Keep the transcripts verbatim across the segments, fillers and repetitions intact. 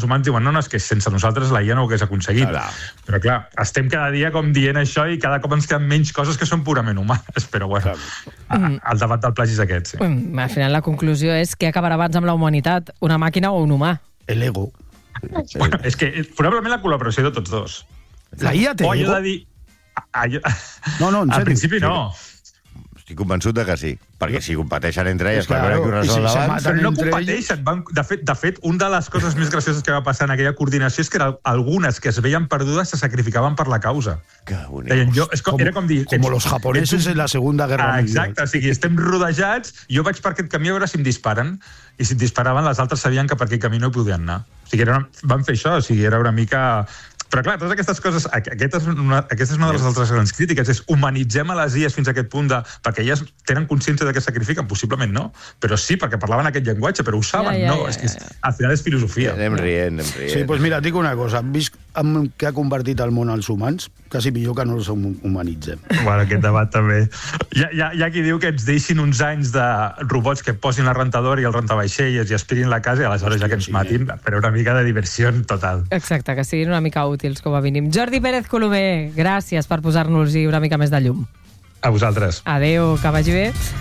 humans diuen, no, no, és que sense nosaltres la I A no ho hagués aconseguit. Clar. Però clar, estem cada dia com dient això i cada cop ens queden menys coses que són purament humanes. Però bueno, mm. el debat del plagi és aquest, sí. Mm, al final la conclusió és què acabarà abans amb la humanitat, una màquina o un humà? El ego. Bueno, és que probablement la col·laboració de tots dos. La I A té o ego? De dir... Allò... No, no, en Al sèrio. principi no. Estic convençut de que sí, perquè si competeixen entre elles, claro, per veure qui ho resol si abans... Però no competeixen. Van, de, fet, de fet, una de les coses més gracioses que va passar en aquella coordinació és que era, algunes que es veien perdudes se sacrificaven per la causa. Que bonic. Deien, jo, és com, com, era com dir... Com los japonesos en la Segunda Guerra ah, Mundial. Exacte, o sigui, estem rodejats, jo vaig per aquest camí a veure si em disparen, i si em disparaven, les altres sabien que per aquell camí no hi podien anar. O sigui, era, van fer això, o sigui, era una mica... Però clar, totes aquestes coses, aquesta és una, aquesta és una de les altres grans crítiques, és humanitzem a les I As fins a aquest punt de... perquè elles tenen consciència de que sacrifiquen, possiblement no, però sí, perquè parlaven aquest llenguatge, però ho saben, ja, ja, no, ja, és que és, ja. al final és filosofia. Ja, anem rient, anem rient. Sí, doncs mira, et dic una cosa, vist amb què ha convertit el món als humans, quasi millor que no els humanitzem. Bueno, aquest debat també. Hi ha, hi, ha, hi ha qui diu que ens deixin uns anys de robots que posin la rentadora i el rentavaixelles i aspirin la casa i aleshores ja que ens matin, però una mica de diversió total. Exacte, que siguin una mica útils, com a mínim. Jordi Pérez Colomer, gràcies per posar-nos-hi una mica més de llum. A vosaltres. Adéu, que vagi bé.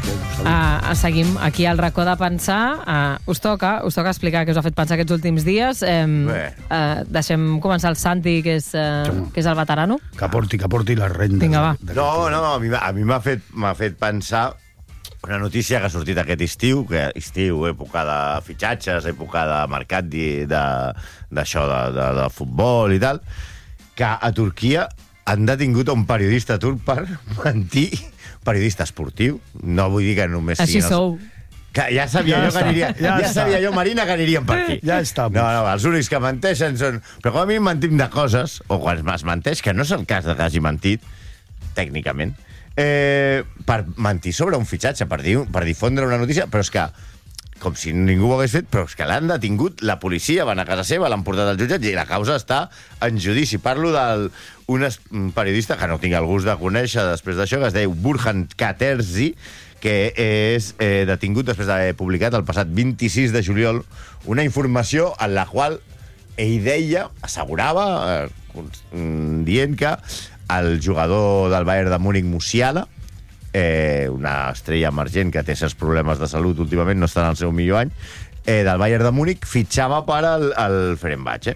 Uh, seguim aquí al racó de pensar. Uh, us toca, us toca explicar què us ha fet pensar aquests últims dies. Um, uh, deixem començar el Santi, que és, uh, que és el veterano. Que porti, que porti les rendes. Vinga, va. No, no, a mi, a mi m'ha fet, m'ha fet pensar una notícia que ha sortit aquest estiu, que estiu, època de fitxatges, època de mercat d'això, de, de, de futbol i tal, que a Turquia han detingut un periodista turc per mentir, periodista esportiu, no vull dir que només Així siguin... sou. Que ja sabia, Ja jo, que està, aniria, ja ja està. sabia jo, Marina, que aniríem per aquí. Ja està. No, no, els únics que menteixen són... Però com a mi mentim de coses, o quan es menteix, que no és el cas de que hagi mentit, tècnicament, eh, per mentir sobre un fitxatge, per, dir, per difondre una notícia, però és que com si ningú ho hagués fet, però és que l'han detingut, la policia van a casa seva, l'han portat al jutjat i la causa està en judici. Parlo d'un periodista que no tinc el gust de conèixer després d'això, que es diu Burhan Katerzi, que és eh, detingut després d'haver publicat el passat vint-i-sis de juliol una informació en la qual ell deia, assegurava, eh, dient que el jugador del Bayern de Múnich, Musiala, eh, una estrella emergent que té certs problemes de salut últimament, no està en el seu millor any, eh, del Bayern de Múnich, fitxava per al, al Fenerbahçe.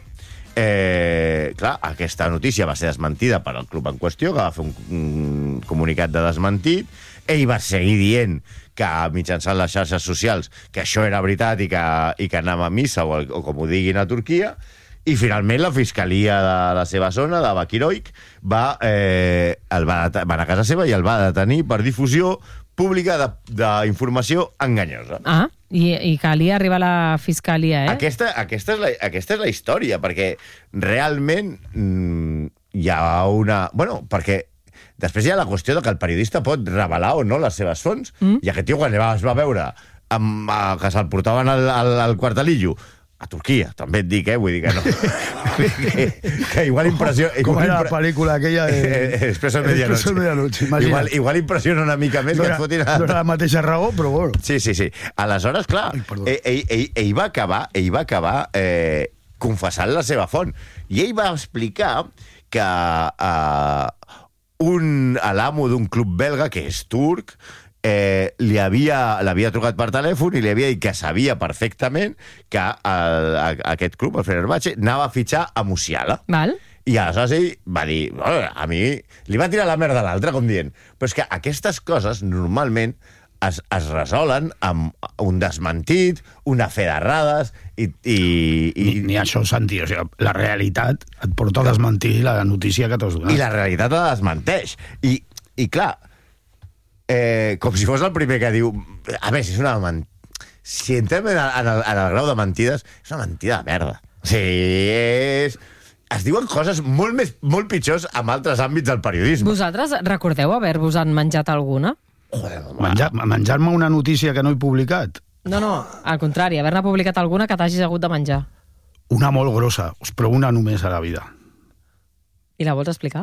Eh, clar, aquesta notícia va ser desmentida per al club en qüestió, que va fer un, un comunicat de desmentit. Ell va seguir dient que mitjançant les xarxes socials que això era veritat i que, i que anava a missa, o, o com ho diguin a Turquia, i finalment la fiscalia de la seva zona, de Bakiroik, va, eh, el va, va anar a casa seva i el va detenir per difusió pública d'informació enganyosa. Ah, i, i calia arribar a la fiscalia, eh? Aquesta, aquesta, és la, aquesta és la història, perquè realment mm, hi ha una... Bueno, perquè després hi ha la qüestió de que el periodista pot revelar o no les seves fonts, mm. i aquest tio, quan es va veure amb, uh, que se'l portaven al, al, al quartelillo, a Turquia, també et dic, eh? Vull dir que no... que, que igual impressió... Com igual era impre... la pel·lícula aquella de... Expreso Medianoche. Expreso Medianoche, igual, igual impressiona una mica més no que era, et fotin... A... No era la mateixa raó, però bueno. Sí, sí, sí. Aleshores, clar, Ai, ell, ell, ell, ell va acabar, ell va acabar eh, confessant la seva font. I ell va explicar que eh, un, l'amo d'un club belga, que és turc, Eh, li havia, l'havia trucat per telèfon i li havia dit que sabia perfectament que el, a, aquest club, el Fenerbahçe, anava a fitxar a Musiala. Val. I aleshores ell va dir, a mi li va tirar la merda a l'altre, com dient, però és que aquestes coses normalment es, es resolen amb un desmentit, una fe d'errades i... i, i... Ni, ni això, Santi, o sigui, la realitat et porta a desmentir la notícia que t'has donat. I la realitat la desmenteix. I, i clar, Eh, com si fos el primer que diu... A més, és una mentida... Si entrem en el, en, el, en el grau de mentides, és una mentida de merda. O sigui, és... Es diuen coses molt, més, molt pitjors en altres àmbits del periodisme. Vosaltres recordeu haver-vos-en menjat alguna? Joder, Menjar, menjar-me una notícia que no he publicat? No, no, al contrari, haver-ne publicat alguna que t'hagis hagut de menjar. Una molt grossa, però una només a la vida. I la vols explicar?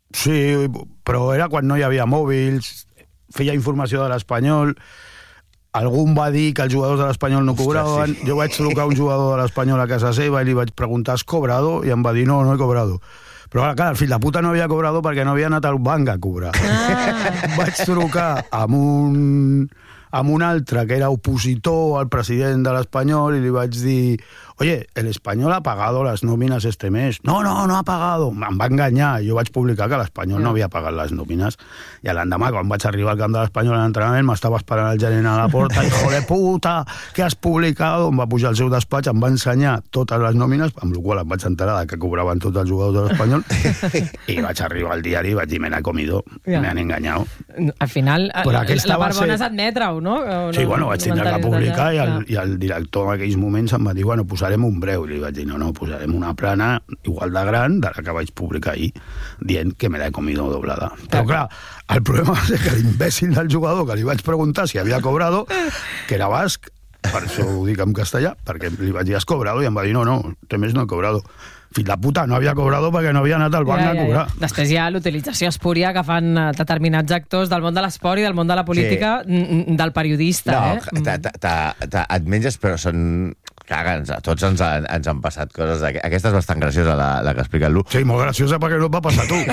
Sí, però era quan no hi havia mòbils, feia informació de l'Espanyol. algú em va dir que els jugadors de l'Espanyol no cobraven, sí. Jo vaig trucar a un jugador de l'Espanyol a casa seva i li vaig preguntar, has cobrado? I em va dir, no, no he cobrado. Però clar, el fill de puta no havia cobrado perquè no havia anat al banc a cobrar. Ah. Vaig trucar amb un, amb un altre que era opositor al president de l'Espanyol i li vaig dir, oye, el Español ha pagado las nóminas este mes. No, no, no ha pagado. Em va enganyar. Jo vaig publicar que l'Espanyol no. no havia pagat les nòmines. I a l'endemà, quan vaig arribar al camp de l'Espanyol a l'entrenament, m'estava esperant el gerent a la porta. Hijo de puta, què has publicat? Em va pujar al seu despatx, em va ensenyar totes les nòmines, amb la qual em vaig enterar que cobraven tots els jugadors de l'Espanyol. I vaig arribar al diari i vaig dir, me n'he comido. Ja. Me han enganyado. Al final, la barbona és admetre-ho, no? Sí, bueno, vaig tindre que publicar i el, i el director en aquells moments em va dir, bueno, posarem un breu. I li vaig dir, no, no, posarem una plana igual de gran de la que vaig publicar ahir, dient que me l'he comido doblada. Però clar, el problema va ser que l'imbècil del jugador que li vaig preguntar si havia cobrado, que era basc, per això ho dic en castellà, perquè li vaig dir, has cobrado? I em va dir, no, no, este mes no he cobrado. Fill de puta, no havia cobrado perquè no havia anat al banc ja, ja, ja. a cobrar. Després hi ha l'utilització espúria que fan determinats actors del món de l'esport i del món de la política, sí. del periodista. No, eh? ta, ta, ta, ta, et menges, però són... Caga'ns, a tots ens, han, ens han passat coses. Aquesta és bastant graciosa, la, la que explica el Lu. Sí, molt graciosa perquè no et va passar tu.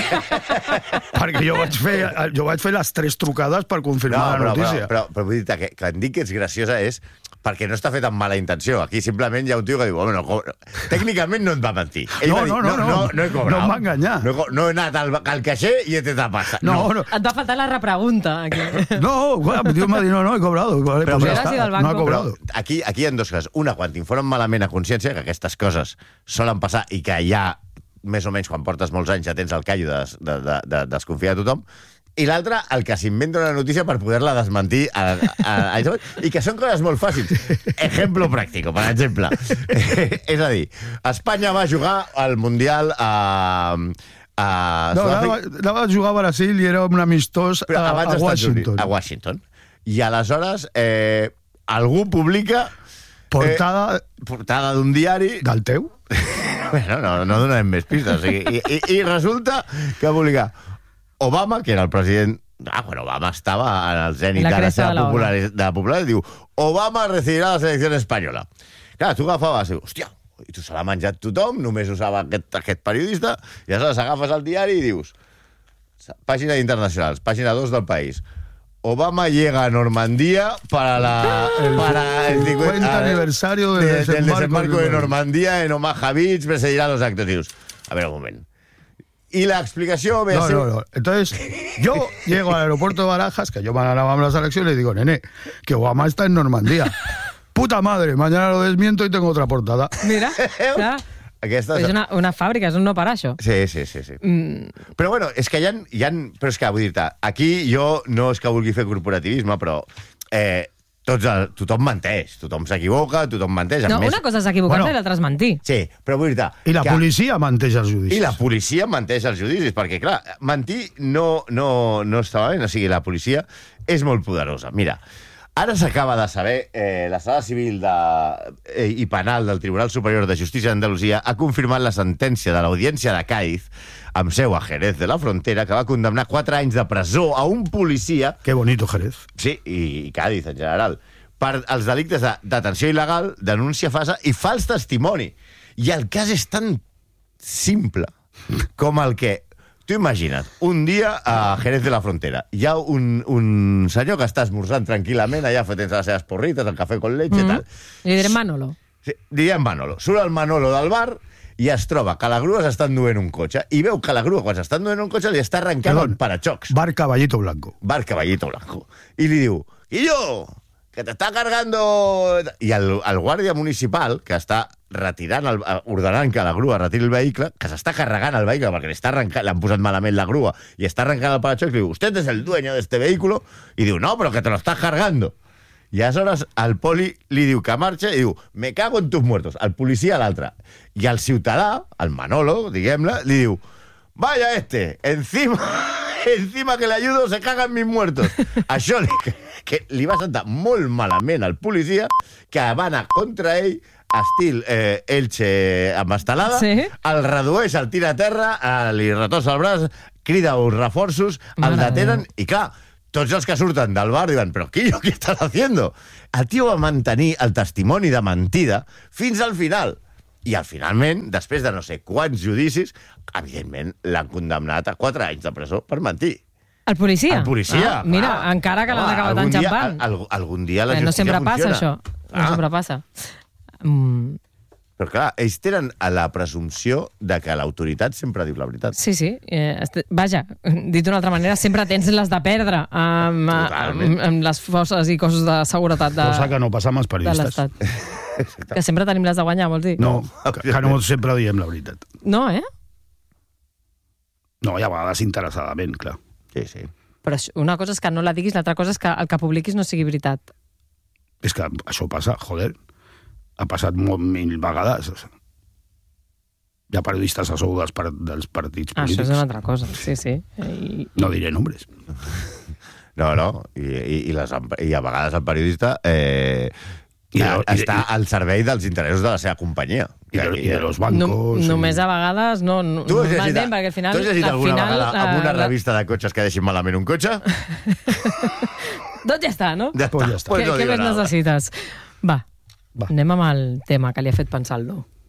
Perquè jo vaig, fer, jo vaig fer les tres trucades per confirmar no, però, la notícia. Però, però, però vull dir que, que em dic que ets graciosa és perquè no està fet amb mala intenció. Aquí simplement hi ha un tio que diu, home, no, tècnicament no et va mentir. Ell no, va dir, no, no, no, no, no he cobrat. No em va enganyar. No, no he anat al, al caixer i he tret la pasta. No, no. no. Et va faltar la repregunta. Aquí. No, el tio em va dir, no, no, he cobrado. Vale, però, pues però, ja està, no he cobrado. Aquí, aquí hi ha dues coses. Una, quan t'informen malament a consciència, que aquestes coses solen passar i que ja, més o menys, quan portes molts anys ja tens el callo de, de, de, de desconfiar de tothom, i l'altre, el que s'inventa una notícia per poder-la desmentir a, a, a, a, i que són coses molt fàcils. Ejemplo pràctico, per exemple. És a dir, Espanya va jugar al Mundial a... a no, anava a jugar a Brasil i era un amistós a, a Washington. A Washington. I aleshores eh, algú publica... Portada... Eh, portada d'un diari... Del teu? Bueno, no, no donem més pistes. O sigui, i, i, I resulta que publica... Obama, que era el president... Ah, bueno, Obama estava en el zènit de la seva popularitat, de la popularitat, diu, Obama recibirà la selecció espanyola. Clar, tu agafaves i dius, hòstia, i tu se l'ha menjat tothom, només usava aquest, aquest periodista, i aleshores agafes el diari i dius, pàgina internacionals, pàgina dos del País, Obama llega a Normandía para la el, para el cincuenta aniversario del, de, desembarco, del desembarco de Normandía en Omaha Beach, presidirá los actos. Y dius, a ver un moment. Y la explicación... No, ser... no, no. Entonces, yo llego al aeropuerto de Barajas, que yo me ganaba la selección, y le digo, nene, que Obama está en Normandía. Puta madre, mañana lo desmiento y tengo otra portada. Mira, clar. Aquesta és una, una fàbrica, és un no parar, això. Sí, sí, sí. sí. Mm. Però bueno, és que hi ha, hi ha... Però és que, vull dir-te, aquí jo no és que vulgui fer corporativisme, però... Eh, Tots el, tothom menteix, tothom s'equivoca, tothom menteix. No, més... una cosa és equivocar-se bueno, i l'altra és mentir. Sí, però vull dir-te... I la que... policia menteix els judicis. I la policia menteix els judicis, perquè, clar, mentir no, no, no estava bé, o sigui, la policia és molt poderosa. Mira, ara s'acaba de saber, eh, la sala civil de, eh, i penal del Tribunal Superior de Justícia d'Andalusia ha confirmat la sentència de l'Audiència de Cádiz, amb seu a Jerez de la Frontera, que va condemnar quatre anys de presó a un policia... Que bonito, Jerez. Sí, i, i Cádiz, en general. Per als delictes de detenció il·legal, denúncia falsa i fals testimoni. I el cas és tan simple com el que... Tu imagina't, un dia a Jerez de la Frontera hi ha un, un senyor que està esmorzant tranquil·lament, allà fotent les seves porrites, el cafè con leche i mm-hmm. tal. Li direm Manolo. Sí, direm Manolo. Surt el Manolo del bar i es troba que la grua s'està enduent un cotxe i veu que la grua, quan s'està enduent un cotxe, li està arrencant Perdón, el parachocs. Bar Caballito Blanco. Bar Caballito Blanco. I li diu, Guillo, que t'està cargando... I el, el guàrdia municipal, que està retirant, el, ordenant que la grua retiri el vehicle, que s'està carregant el vehicle perquè li està arrencant, l'han posat malament la grua i està arrencant el parachocs, li diu, usted es el dueño de este vehículo, i diu, no, però que te lo estás cargando. I aleshores el poli li diu que marxa i diu, me cago en tus muertos, el policia a l'altre. I el ciutadà, el Manolo, diguem-ne, li diu, vaya este, encima, encima que le ayudo se cagan mis muertos. Això li, que li va sentar molt malament al policia, que va anar contra ell, estil eh, Elche amb estelada, sí? El redueix, el tira a terra, eh, li retorça el braç, crida uns reforços, el detenen, i clar, tots els que surten del bar diuen, però Quillo, què estàs haciendo? El tio va mantenir el testimoni de mentida fins al final. I al finalment, després de no sé quants judicis, evidentment l'han condemnat a quatre anys de presó per mentir. El policia? El policia. Ah, mira, clar. encara que l'han acabat enxampant. Al, algun dia la eh, justícia no sempre funciona. passa, això. No Ah. sempre passa. Mm. Però clar, ells tenen la presumpció de que l'autoritat sempre diu la veritat. Sí, sí. Eh, este, vaja, dit d'una altra manera, sempre tens les de perdre amb, amb, amb les forces i cossos de seguretat de, Cosa que no passa amb els de periodistes. l'Estat. Que sempre tenim les de guanyar, vols dir? No, que, que no sempre diem la veritat. No, eh? No, i a vegades interessadament, clar. Sí, sí. Però això, una cosa és que no la diguis, l'altra cosa és que el que publiquis no sigui veritat. És que això passa, joder, ha passat molt mil vegades. Hi ha periodistes a sou dels, par dels partits Ah, polítics. això és una altra cosa, sí, sí. I... No diré nombres. No, no, i, i, i, les, i a vegades el periodista eh, I, I, i, està al servei dels interessos de la seva companyia. I, de, i de los bancos... No, i... només a vegades no, no, Tu has llegit, normalment, perquè al final... tu has llegit al alguna final, vegada amb una la- revista de cotxes que deixin malament un cotxe? Doncs ja està, no? Ja Pues està. ja està. Pues Què, no què digo més nada. necessites? Va, Va. anem amb el tema que li ha fet pensar el no.